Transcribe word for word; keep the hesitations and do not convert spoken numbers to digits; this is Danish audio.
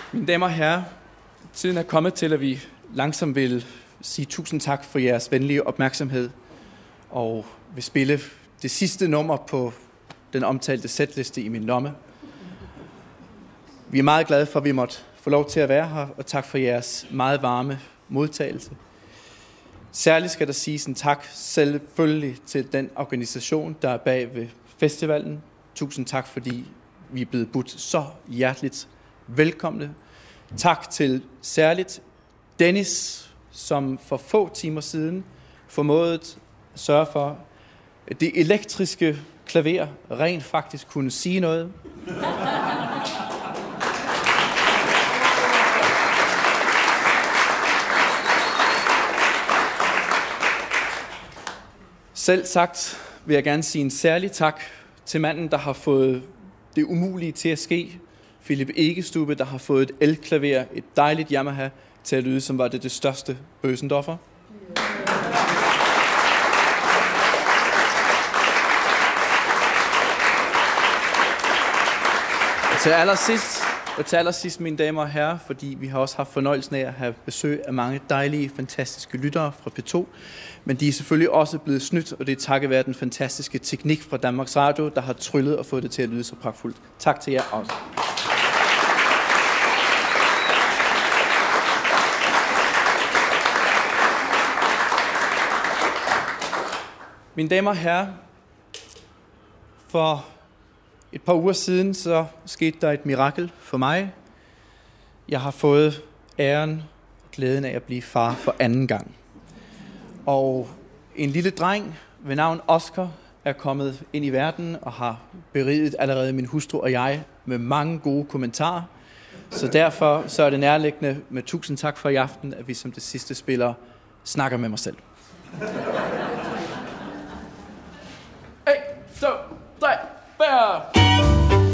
Mine damer og herrer, tiden er kommet til, at vi langsomt vil sige tusind tak for jeres venlige opmærksomhed og vil spille det sidste nummer på den omtalte setliste i min lomme. Vi er meget glade for, at vi måtte få lov til at være her, og tak for jeres meget varme modtagelse. Særligt skal der siges en tak selvfølgelig til den organisation, der er bag ved festivalen. Tusind tak, fordi vi er blevet budt så hjerteligt velkomne. Tak til særligt Dennis, som for få timer siden formåede at sørge for, at det elektriske klaver rent faktisk kunne sige noget. Selv sagt vil jeg gerne sige en særlig tak til manden, der har fået det umulige til at ske. Philip Egestube, der har fået et elklaver, et dejligt Yamaha, til at lyde, som var det det største Bösendorfer. Og til allersidst, og til allersidst, mine damer og herrer, fordi vi har også haft fornøjelsen af at have besøg af mange dejlige, fantastiske lyttere fra P to, men de er selvfølgelig også blevet snydt, og det er takket være den fantastiske teknik fra Danmarks Radio, der har tryllet og fået det til at lyde så pragtfuldt. Tak til jer også. Mine damer og herrer, for et par uger siden, så skete der et mirakel for mig. Jeg har fået æren og glæden af at blive far for anden gang. Og en lille dreng ved navn Oscar er kommet ind i verden og har beriget allerede min hustru og jeg med mange gode kommentarer. Så derfor så er det nærliggende med tusind tak for i aften, at vi som det sidste spiller snakker med mig selv. et, to, tre, fire